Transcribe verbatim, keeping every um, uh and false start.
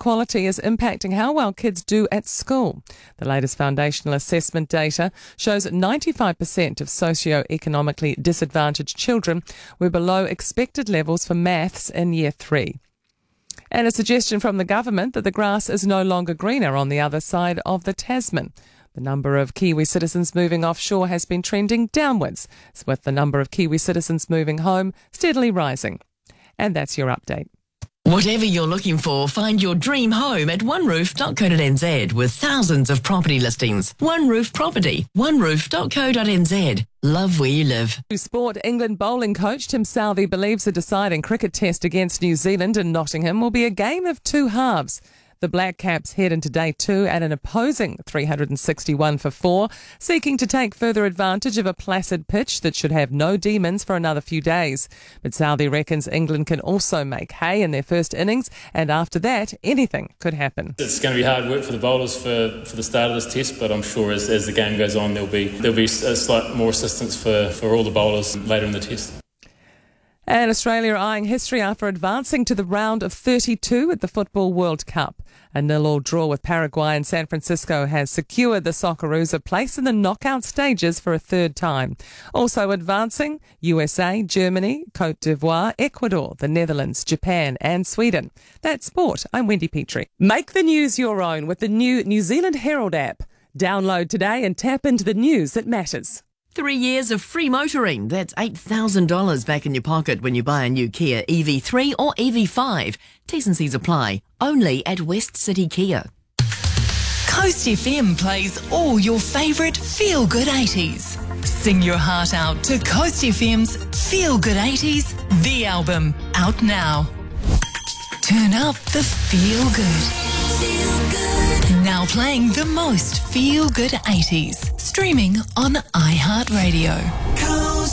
inequality is impacting how well kids do at school. The latest foundational assessment data shows that ninety-five percent of socio-economically disadvantaged children were below expected levels for maths in year three. And a suggestion from the government that the grass is no longer greener on the other side of the Tasman. The number of Kiwi citizens moving offshore has been trending downwards, with the number of Kiwi citizens moving home steadily rising. And that's your update. Whatever you're looking for, find your dream home at one roof dot co dot n z with thousands of property listings. One Roof Property, one roof dot co dot n z. Love where you live. Sport England bowling coach Tim Southee believes the deciding cricket test against New Zealand in Nottingham will be a game of two halves. The Black Caps head into day two at an opposing three hundred sixty-one for four, seeking to take further advantage of a placid pitch that should have no demons for another few days. But Southee reckons England can also make hay in their first innings, and after that, anything could happen. It's going to be hard work for the bowlers for, for the start of this test, but I'm sure as, as the game goes on, there'll be there'll be a slight more assistance for, for all the bowlers later in the test. And Australia are eyeing history after advancing to the round of thirty-two at the Football World Cup. A nil-all draw with Paraguay and San Francisco has secured the Socceroos a place in the knockout stages for a third time. Also advancing, U S A, Germany, Cote d'Ivoire, Ecuador, the Netherlands, Japan and Sweden. That's sport. I'm Wendy Petrie. Make the news your own with the new New Zealand Herald app. Download today and tap into the news that matters. Three years of free motoring. That's eight thousand dollars back in your pocket when you buy a new Kia E V three or E V five. T's and C's apply. Only at West City Kia. Coast F M plays all your favourite feel-good eighties. Sing your heart out to Coast F M's Feel Good eighties, the album, out now. Turn up the feel good. Feel good. Now playing the most feel good eighties. Streaming on iHeartRadio. Coast